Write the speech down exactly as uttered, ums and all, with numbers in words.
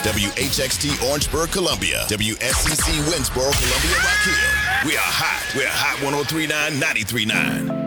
W H X T Orangeburg, Columbia. W S C C Winsboro, Columbia, Rock Hill. We are hot. We're Hot one oh three point nine, ninety-three point nine.